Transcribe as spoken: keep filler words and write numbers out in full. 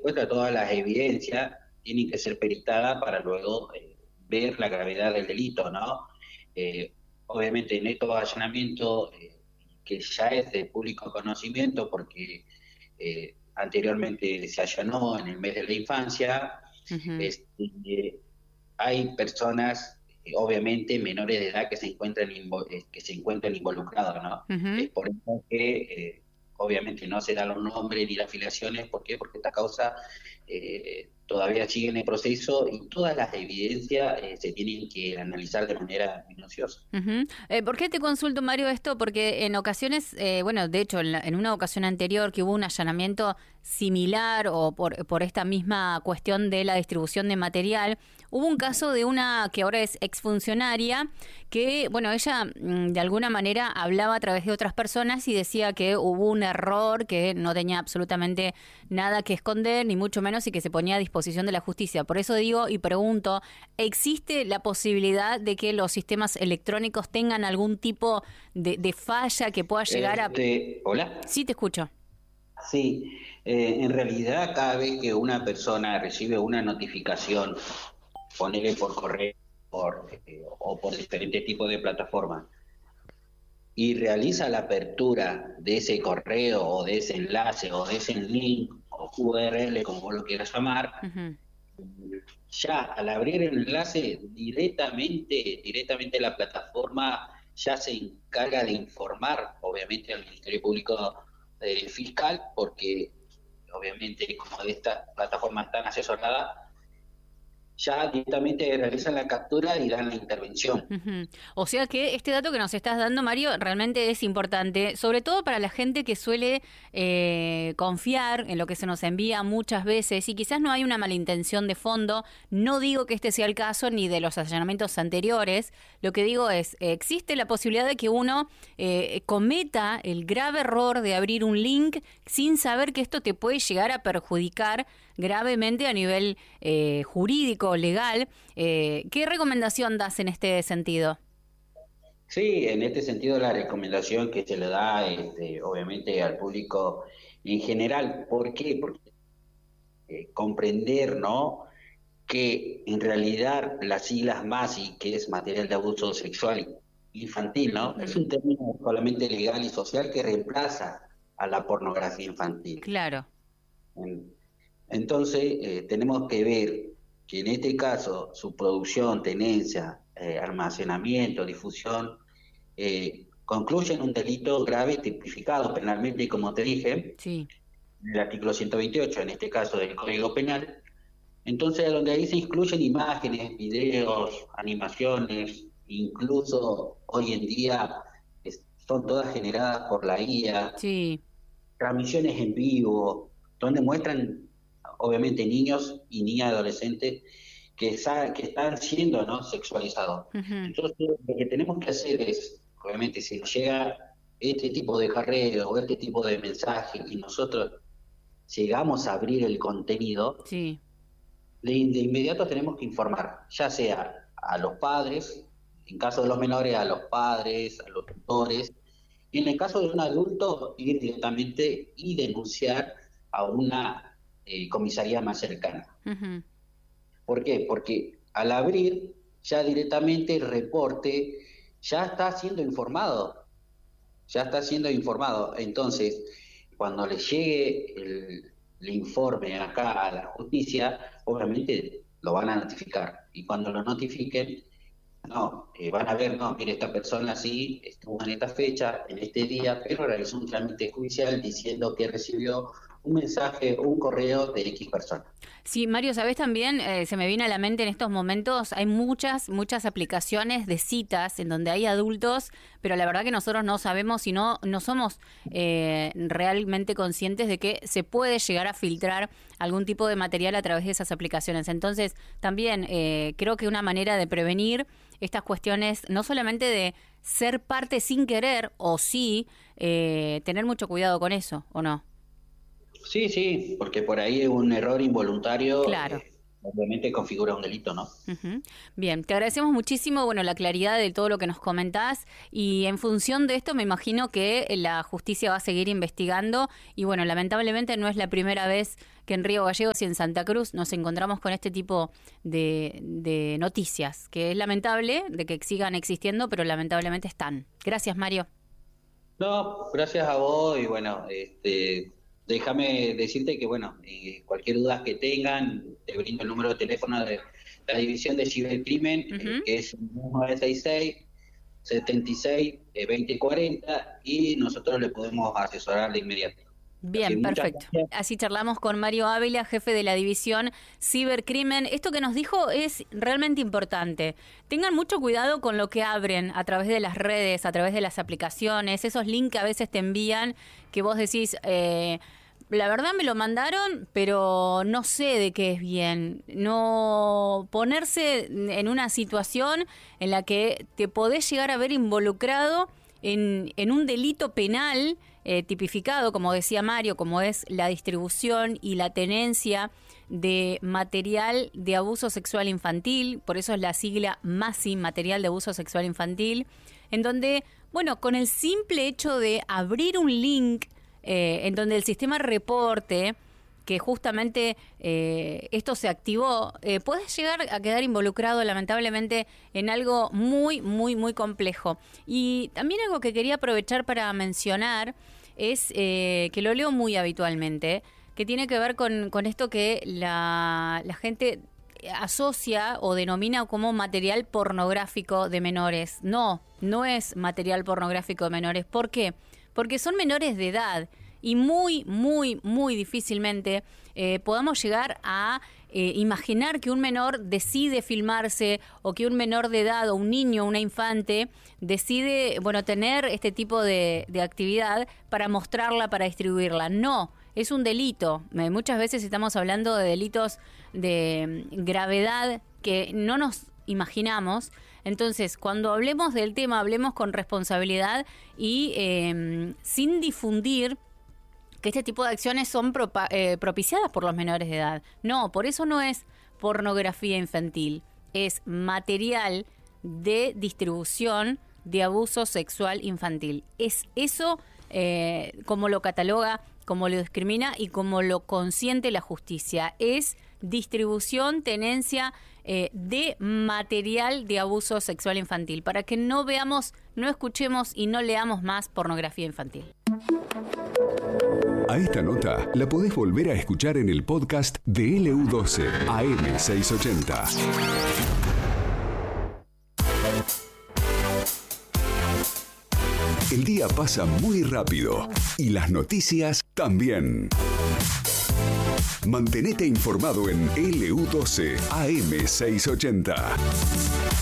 secuestra, todas las evidencias tienen que ser peritadas para luego eh, ver la gravedad del delito, ¿no? Eh, obviamente en estos allanamientos, eh, que ya es de público conocimiento porque eh, anteriormente se allanó en el mes de la infancia, Uh-huh. este, hay personas, eh, obviamente menores de edad que se encuentran invo- eh, que se encuentran involucrados, ¿no? Uh-huh. Es por eso que eh, obviamente no se dan los nombres ni las afiliaciones. ¿Por qué? Porque esta causa eh, todavía sigue en el proceso y todas las evidencias eh, se tienen que analizar de manera minuciosa. Uh-huh. Eh, ¿Por qué te consulto, Mario, esto? Porque en ocasiones, eh, bueno, de hecho, en, la- en una ocasión anterior que hubo un allanamiento similar o por, por esta misma cuestión de la distribución de material, hubo un caso de una que ahora es exfuncionaria que, bueno, ella mm, de alguna manera hablaba a través de otras personas y decía que hubo un error, que no tenía absolutamente nada que esconder, ni mucho menos, y que se ponía a disposición de la justicia. Por eso digo y pregunto, ¿existe la posibilidad de que los sistemas electrónicos tengan algún tipo de, de falla que pueda llegar a... Este, ¿hola? Sí, te escucho. Sí, eh, en realidad cada vez que una persona recibe una notificación, ponele por correo por, eh, o por diferentes tipos de plataformas, y realiza la apertura de ese correo o de ese enlace o de ese link o U R L, como vos lo quieras llamar, Uh-huh. ya al abrir el enlace directamente, directamente la plataforma ya se encarga de informar, obviamente, al Ministerio Público eh, Fiscal, porque obviamente como de estas plataformas están asesoradas, ya directamente realizan la captura y dan la intervención. Uh-huh. O sea que este dato que nos estás dando, Mario, realmente es importante, sobre todo para la gente que suele eh, confiar en lo que se nos envía muchas veces y quizás no hay una malintención de fondo. No digo que este sea el caso ni de los allanamientos anteriores. Lo que digo es, eh, existe la posibilidad de que uno eh, cometa el grave error de abrir un link sin saber que esto te puede llegar a perjudicar gravemente a nivel eh, jurídico, legal. Eh, ¿Qué recomendación das en este sentido? Sí, en este sentido la recomendación que se le da, este, obviamente, al público en general. ¿Por qué? Porque eh, comprender, ¿no?, que en realidad las siglas MASI, que es material de abuso sexual infantil, ¿no?, es Uh-huh. un término solamente legal y social que reemplaza a la pornografía infantil. Claro. En- Entonces, eh, tenemos que ver que en este caso su producción, tenencia, eh, almacenamiento, difusión, eh, concluyen un delito grave tipificado penalmente, como te dije, Sí. en el artículo ciento veintiocho, en este caso del Código Penal. Entonces, donde ahí se incluyen imágenes, videos, animaciones, incluso hoy en día es- son todas generadas por la I A, Sí. transmisiones en vivo, donde muestran, obviamente, niños y niñas adolescentes que, sa- que están siendo, ¿no?, sexualizados. Uh-huh. Entonces, lo que tenemos que hacer es, obviamente, si nos llega este tipo de carrera o este tipo de mensaje y nosotros llegamos a abrir el contenido, Sí. de, de inmediato tenemos que informar, ya sea a los padres, en caso de los menores, a los padres, a los tutores, y en el caso de un adulto, ir directamente y denunciar a una eh, comisaría más cercana. Uh-huh. ¿Por qué? Porque al abrir, ya directamente el reporte ya está siendo informado, ya está siendo informado. Entonces, cuando le llegue el, el informe acá a la justicia, obviamente lo van a notificar. Y cuando lo notifiquen, no, eh, van a ver, no, mire, esta persona sí estuvo en esta fecha, en este día, pero realizó un trámite judicial diciendo que recibió un mensaje, un correo de X persona. Sí, Mario, sabes también, eh, se me viene a la mente en estos momentos, hay muchas, muchas aplicaciones de citas en donde hay adultos, pero la verdad que nosotros no sabemos y no, no somos eh, realmente conscientes de que se puede llegar a filtrar algún tipo de material a través de esas aplicaciones. Entonces, también eh, creo que una manera de prevenir estas cuestiones, no solamente de ser parte sin querer, o sí, eh, tener mucho cuidado con eso, ¿o no? Sí, sí, porque por ahí es un error involuntario, Claro. eh, obviamente configura un delito, ¿no? Uh-huh. Bien, te agradecemos muchísimo, bueno, la claridad de todo lo que nos comentás, y en función de esto me imagino que la justicia va a seguir investigando, y bueno, lamentablemente no es la primera vez que en Río Gallegos y en Santa Cruz nos encontramos con este tipo de, de noticias, que es lamentable de que sigan existiendo, pero lamentablemente están. Gracias, Mario. No, gracias a vos, y bueno, este... déjame decirte que, bueno, eh, cualquier duda que tengan, te brindo el número de teléfono de la División de Cibercrimen, uh-huh. eh, que es nueve seis seis, setenta y seis, veinte cuarenta, y nosotros le podemos asesorar de inmediato. Bien, así, perfecto. Así charlamos con Mario Ávila, jefe de la División Cibercrimen. Esto que nos dijo es realmente importante. Tengan mucho cuidado con lo que abren a través de las redes, a través de las aplicaciones, esos links que a veces te envían, que vos decís, eh, la verdad me lo mandaron, pero no sé de qué es bien. No ponerse en una situación en la que te podés llegar a ver involucrado en, en un delito penal, Eh, tipificado, como decía Mario, como es la distribución y la tenencia de material de abuso sexual infantil, por eso es la sigla MASI, material de abuso sexual infantil, en donde, bueno, con el simple hecho de abrir un link eh, en donde el sistema reporte que justamente eh, esto se activó, eh, puedes llegar a quedar involucrado lamentablemente en algo muy, muy, muy complejo. Y también algo que quería aprovechar para mencionar es eh, que lo leo muy habitualmente, que tiene que ver con, con esto que la, la gente asocia o denomina como material pornográfico de menores. No, no es material pornográfico de menores. ¿Por qué? Porque son menores de edad. Y muy, muy, muy difícilmente eh, podamos llegar a eh, imaginar que un menor decide filmarse, o que un menor de edad o un niño, una infante, decide, bueno, tener este tipo de, de actividad para mostrarla, para distribuirla. No, es un delito. Eh, muchas veces estamos hablando de delitos de gravedad que no nos imaginamos. Entonces, cuando hablemos del tema, hablemos con responsabilidad y eh, sin difundir que este tipo de acciones son propa- eh, propiciadas por los menores de edad. No, por eso no es pornografía infantil, es material de distribución de abuso sexual infantil. Es eso eh, como lo cataloga, como lo discrimina y como lo consiente la justicia. Es distribución, tenencia eh, de material de abuso sexual infantil, para que no veamos, no escuchemos y no leamos más pornografía infantil. A esta nota la podés volver a escuchar en el podcast de L U doce A M seiscientos ochenta. El día pasa muy rápido y las noticias también. Mantenete informado en L U doce A M seiscientos ochenta.